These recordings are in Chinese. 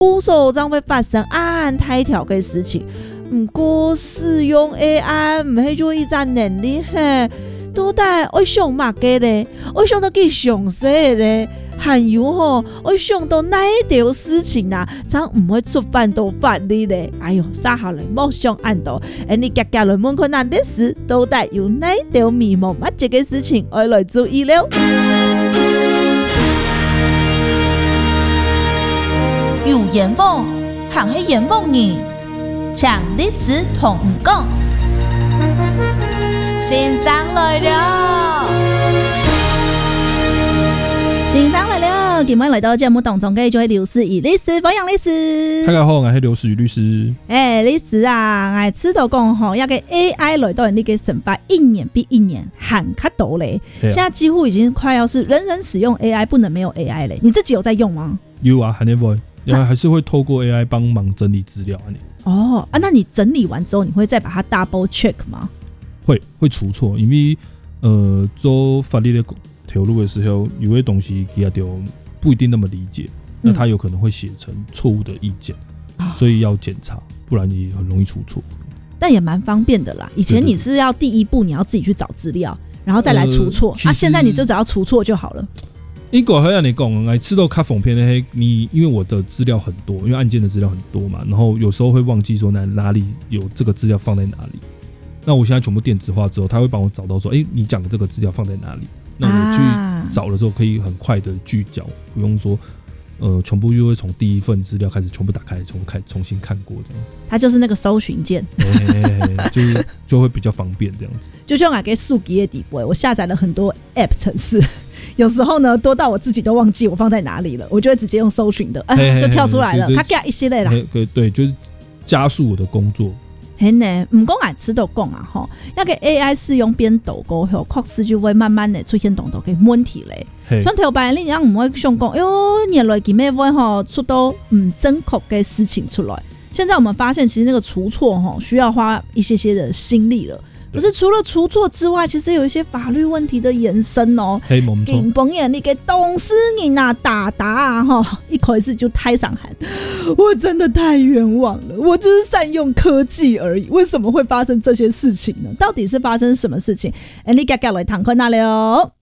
无所将会发生按太条嘅事情。不过使用 AI 唔係做一種能力嘿，到底我想乜嘅咧？我想到幾詳細咧，還有我想到哪一條事情啊，才唔會觸犯到法律咧？哎呦，撒下來莫想按到，你夾夾來問看那歷史到底有哪一條迷茫乜嘢嘅事情我來注意了。有言風，行係言風呢？搶歷史同唔講，先生來了，先生來了，今晚來到節目當中嘅就係劉思儀律師，歡迎律師。 大家好，我係劉思儀律師。 律師啊，我知道講吼，一個 AI 來到你嘅身法，一年比一年還較多嘞。現在幾乎已經快要是人人使用 AI，不能沒有 AI 嘞。你自己有在用嗎？ 有啊，還是會透過 AI 幫忙整理資料那你整理完之後，你會再把它 double check 嗎？ 會出錯，因為做法律的條路的時候，有些東西其實就不一定那麼理解，那他有可能會寫成錯誤的意見，所以要檢查，不然也很容易出錯。 但也蠻方便的啦。以前你是要第一步你要自己去找資料，然後再來出錯，現在你就只要出錯就好了。 英國好像你講，來吃到卡縫片的你因為我的資料很多，因為案件的資料很多嘛，然後有時候會忘記說哪裡有這個資料放在哪裡。那我現在全部電子化之後，他會幫我找到說，你講的這個資料放在哪裡？那我去找的時候可以很快的聚焦，不用說全部就會從第一份資料開始全部打開重新看過這樣。 它就是那個搜尋鍵， 就會比較方便這樣子。 就像我給數據的底部，我下載了很多 App 程式。有時候呢，多到我自己都忘記我放在哪裡了，我就會直接用搜尋的，就跳出來了，它加一系列啦。 對，就是加速我的工作。 係呢，唔講我知道講啊，吼，一個 AI 使用變多過後，確實就會慢慢的出現好多嘅問題咧。像頭擺你樣唔會想講，原來佢咩會吼出到唔正確嘅事情出來。現在我們發現，其實那個除錯吼需要花一些些的心力了。可是除了除錯之外，其實有一些法律問題的延伸哦。緊繃眼，你給董事人啊、打啊，一開始就太傷寒，我真的太冤枉了。我就是善用科技而已，為什麼會發生這些事情呢？到底是發生什麼事情？你夾夾來談看哪裡哦。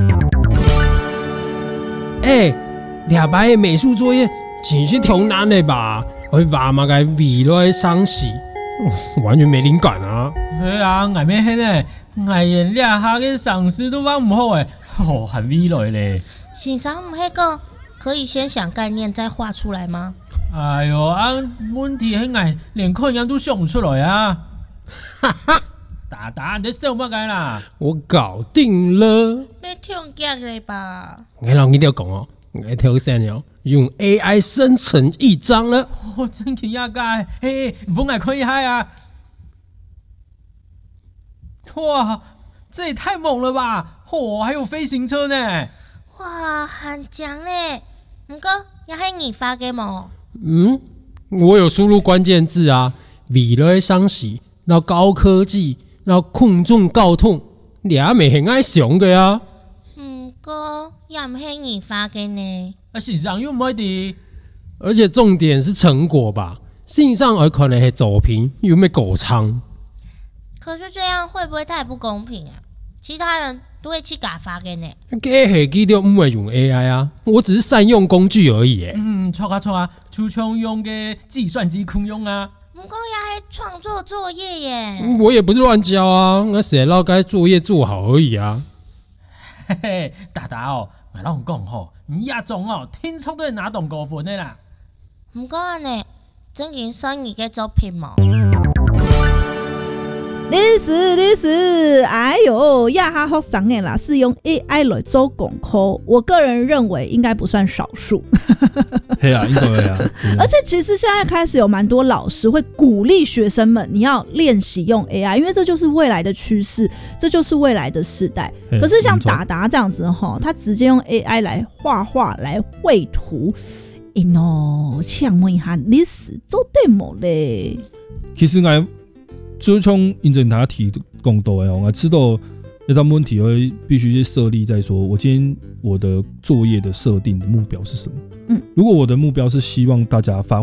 兩排的美術作業真是挺難的吧？我畫嘛個未來賞識。完全沒靈感啊！ 我咩嘿呢？我連兩下嘅嘗試都畫唔好誒，很未來咧。 先生唔係講可以先想概念再畫出來嗎？ 哎呦，問題係我連概念都想唔出來啊！哈哈，大你笑乜鬼啦？ 我搞定了！ 咩聽夾嚟吧？ 我老你條講哦，我條線了。用 AI 生成一張了， 真奇亞街，唔好可以嗨啊！哇，這也太猛了吧！還有飛行車呢！ 哇，很強呢！唔過也係你發嘅麼？ 我有輸入關鍵字啊，未來賞識，然後高科技，然後空中交通，你也未很愛想嘅啊。 唔過也唔係你發嘅呢。 事實上又唔係的， 而且重點是成果吧，線上而可能係作品有咩狗倉。 可是這樣會不會太不公平啊？其他人都會去假發嘅呢。 嘅係佢哋唔會用 AI 啊，我只是善用工具而已。 錯啊，出廠用嘅計算機控用啊。 唔過也係創作作業耶。 我也不是亂教啊，我寫到該作業做好而已啊。 嘿嘿，大哦。我老講吼，你亞種聽說都係拿動高分的啦。 唔過呢，真係算你嘅作品嘛？ 律師，哎呦，亞哈學生嘅啦，是用 AI 來做功課，我個人認為應該不算少數。 係啊，應該係啊。 而且其實現在開始有蠻多老師會鼓勵學生們，你要練習用 AI，因為這就是未來的趨勢，這就是未來的時代。可是像達這樣子哈，他直接用 AI 來畫畫、來繪圖，請問一下律師做對冇咧？ 其實我就從因前他提講到的，我知道这张问题会必须去设立在说，我今天我的作业的设定的目标是什么？如果我的目标是希望大家发